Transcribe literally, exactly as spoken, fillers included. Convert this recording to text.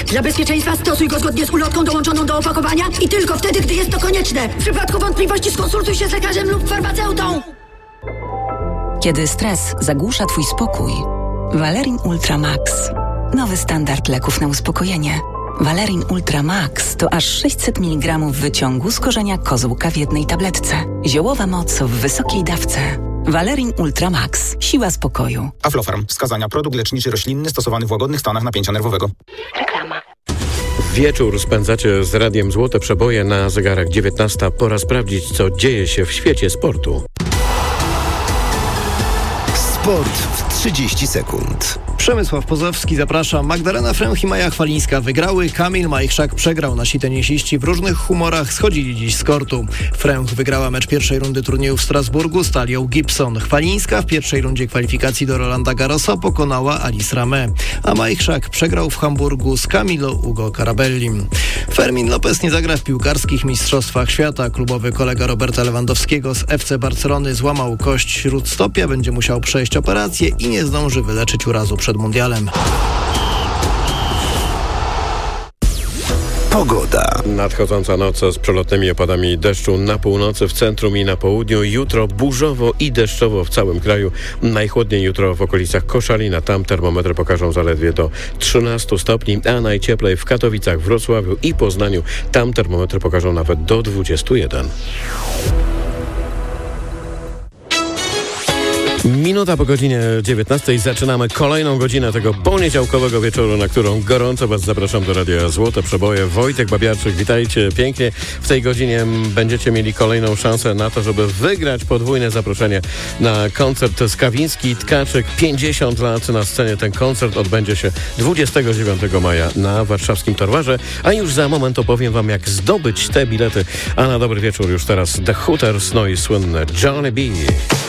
Dla bezpieczeństwa stosuj go zgodnie z ulotką dołączoną do opakowania i tylko wtedy, gdy jest to konieczne. W przypadku wątpliwości skonsultuj się z lekarzem lub farmaceutą. Kiedy stres zagłusza twój spokój, Valerin Ultra Max. Nowy standard leków na uspokojenie. Valerin Ultra Max to aż sześćset miligramów wyciągu z korzenia kozłka w jednej tabletce. Ziołowa moc w wysokiej dawce. Valerin Ultra Max. Siła spokoju. Aflofarm. Wskazania. Produkt leczniczy roślinny stosowany w łagodnych stanach napięcia nerwowego. Reklama. Wieczór spędzacie z Radiem Złote Przeboje na zegarach dziewiętnasta. Pora sprawdzić, co dzieje się w świecie sportu. Sport w trzydzieści sekund. Przemysław Pozowski zaprasza. Magdalena Fręch i Maja Chwalińska wygrały. Kamil Majchrzak przegrał. Nasi tenisiści w różnych humorach schodzili dziś z kortu. Fręch wygrała mecz pierwszej rundy turnieju w Strasburgu z Talią Gibson. Chwalińska w pierwszej rundzie kwalifikacji do Rolanda Garrosa pokonała Alice Ramé. A Majchrzak przegrał w Hamburgu z Camilo Ugo Carabellim. Fermin Lopez nie zagra w piłkarskich mistrzostwach świata. Klubowy kolega Roberta Lewandowskiego z F C Barcelony złamał kość śródstopia. Będzie musiał przejść operację i nie zdąży wyleczyć urazu przed mundialem. Pogoda. Nadchodząca noc z przelotnymi opadami deszczu na północy, w centrum i na południu. Jutro burzowo i deszczowo w całym kraju. Najchłodniej jutro w okolicach Koszalina. Tam termometry pokażą zaledwie do trzynastu stopni, a najcieplej w Katowicach, Wrocławiu i Poznaniu. Tam termometry pokażą nawet do dwudziestu jeden. Minuta po godzinie dziewiętnastej zaczynamy kolejną godzinę tego poniedziałkowego wieczoru, na którą gorąco Was zapraszam do Radia Złote Przeboje. Wojtek Babiarczyk, witajcie pięknie. W tej godzinie będziecie mieli kolejną szansę na to, żeby wygrać podwójne zaproszenie na koncert Skawiński Tkaczyk. pięćdziesiąt lat na scenie. Ten koncert odbędzie się dwudziestego dziewiątego maja na warszawskim Torwarze, a już za moment opowiem Wam, jak zdobyć te bilety. A na dobry wieczór już teraz The Hooters, no i słynne Johnny B.